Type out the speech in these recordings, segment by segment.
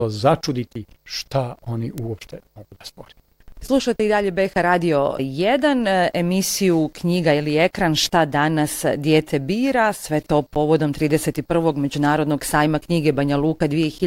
začuditi šta oni uopšte mogu da stvore. Slušate i dalje BH Radio 1, emisiju Knjiga ili ekran, šta danas dijete bira, sve to povodom 31. Međunarodnog sajma knjige Banja Luka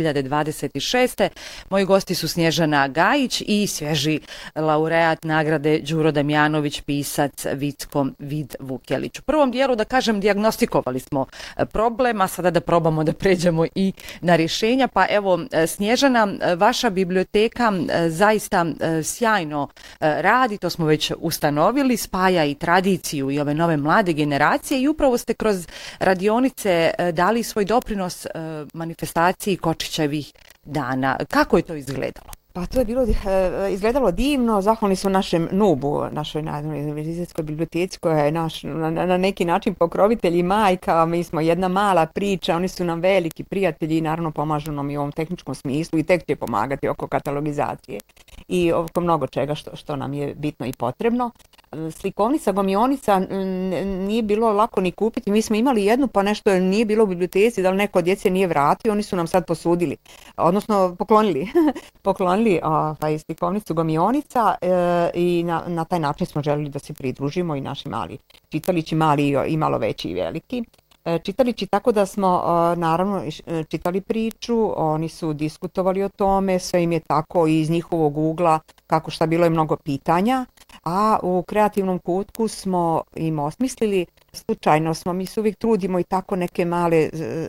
2026. Moji gosti su Snježana Gajić i svježi laureat nagrade Đuro Damjanović, pisac Vicko Vid Vukjelić. U prvom dijelu, da kažem, dijagnostikovali smo problem, a sada da probamo da pređemo i na rješenja. Pa evo, Snježana, vaša biblioteka zaista sjajno radi, to smo već ustanovili, spaja i tradiciju i ove nove mlade generacije i upravo ste kroz radionice dali svoj doprinos manifestaciji Kočićevih dana. Kako je to izgledalo? Pa to je bilo izgledalo divno, zahvalni smo našem NUB-u, našoj univerzitetskoj biblioteci koja je na neki način pokrovitelj i majka, mi smo jedna mala priča, oni su nam veliki prijatelji i naravno pomažu nam i u ovom tehničkom smislu i tek će pomagati oko katalogizacije i oko mnogo čega što nam je bitno i potrebno. Slikovnica, gomionica nije bilo lako ni kupiti, mi smo imali jednu pa nešto nije bilo u biblioteci, da li neko od djece nije vratio, oni su nam sad posudili, odnosno poklonili slikovnicu gomionica i na taj način smo želili da se pridružimo i naši mali čitalići, mali i malo veći i veliki. Čitalići, tako da smo naravno čitali priču, oni su diskutovali o tome, sve im je tako iz njihovog ugla, kako šta, bilo je mnogo pitanja, a u kreativnom kutku smo im osmislili, slučajno smo, mi se uvijek trudimo i tako neke male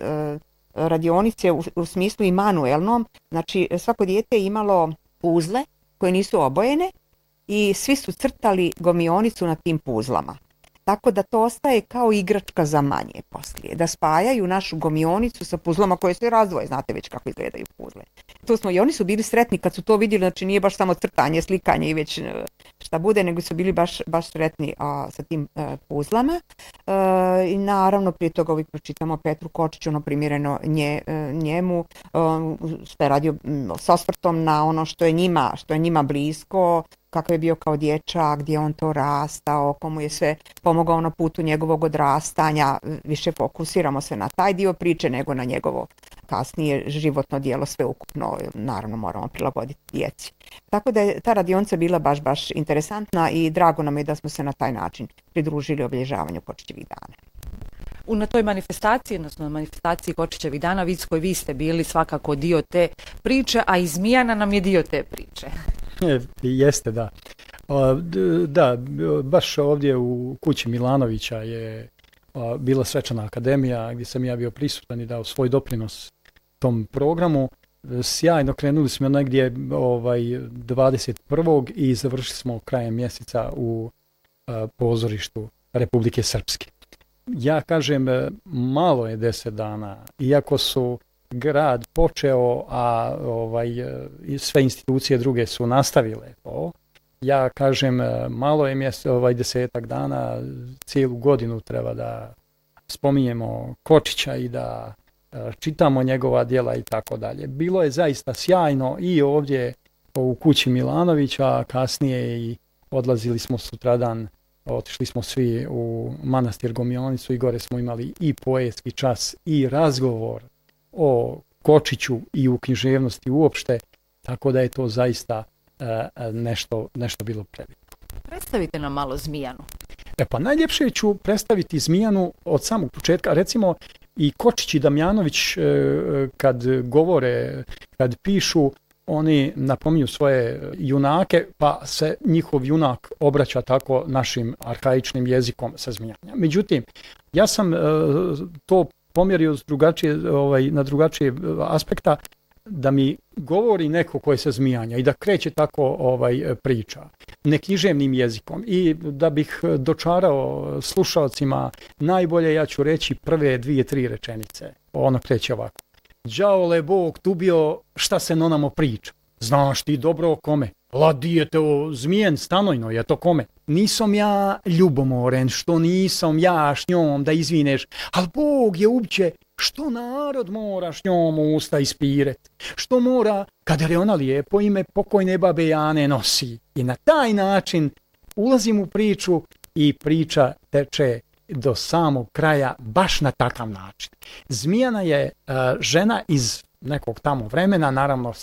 radionice u smislu i manuelnom, znači svako dijete je imalo puzle koje nisu obojene i svi su crtali gomionicu na tim puzlama. Tako da to ostaje kao igračka za manje poslije, da spajaju našu gomionicu sa puzlama koje se razdvoje, znate već kako izgledaju puzle. To smo, i oni su bili sretni kad su to vidjeli, znači nije baš samo crtanje, slikanje i već šta bude, nego su bili baš sretni sa tim puzlama. I naravno prije toga uvijek pročitamo Petru Kočiću, ono primjereno njemu, što je radio s osvrtom na ono što je njima blisko, kakav je bio kao dječak, gdje on to rastao, komu je sve pomogao na putu njegovog odrastanja. Više fokusiramo se na taj dio priče nego na njegovo kasnije životno djelo, sve ukupno, naravno moramo prilagoditi djeci. Tako da je ta radionica bila baš interesantna i drago nam je da smo se na taj način pridružili obilježavanju Kočićevih dana. Na toj manifestaciji, odnosno manifestaciji Kočićevih dana, Vicko, i vi ste bili svakako dio te priče, a i Zmijana nam je dio te priče. Jeste, da. Da, baš ovdje u kući Milanovića je bila svečana akademija gdje sam ja bio prisutan i dao svoj doprinos tom programu. Sjajno, krenuli smo negdje 21. i završili smo krajem mjeseca u pozorištu Republike Srpske. Ja kažem, malo je 10 dana, iako su grad počeo, a sve institucije druge su nastavile to. Ja kažem, malo je 10 dana, cijelu godinu treba da spominjemo Kočića i da čitamo njegova djela i tako dalje. Bilo je zaista sjajno i ovdje u kući Milanovića, a kasnije i odlazili smo sutradan, otišli smo svi u manastir Gomionicu i gore smo imali i poetski čas i razgovor o Kočiću i u književnosti uopšte, tako da je to zaista nešto bilo predivno. Predstavite nam malo Zmijanu. Pa najljepše ću predstaviti Zmijanu od samog početka. Recimo i Kočić i Damjanović kad govore, kad pišu, oni napominju svoje junake, pa se njihov junak obraća tako našim arhaičnim jezikom sa Zmijanja. Međutim, ja sam to pomjerio na drugačije aspekta, da mi govori neko ko je sa Zmijanja i da kreće tako priča neknjiževnim jezikom i da bih dočarao slušalcima najbolje, ja ću reći prve 2-3 rečenice. Ono kreće ovako. Đaole Bog tu bio, šta se no namo priča? Znaš ti dobro o kome? Ladijete o Zmijen stanojno, je to kome? Nisom ja ljubomoren, što nisam ja s njom da izvineš, ali Bog je uopće, što narod mora s njom usta ispiret, što mora, kada je ona lijepo ime pokojne babe Jane nosi. I na taj način ulazim u priču i priča teče do samog kraja baš na takav način. Zmijana je žena iz nekog tamo vremena, naravno